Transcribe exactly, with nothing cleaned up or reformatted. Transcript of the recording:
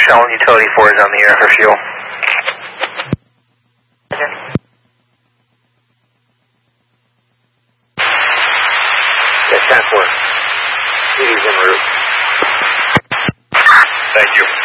Shell and Utility four is on the air for fuel. Yeah, ten four. He's en route. Thank you.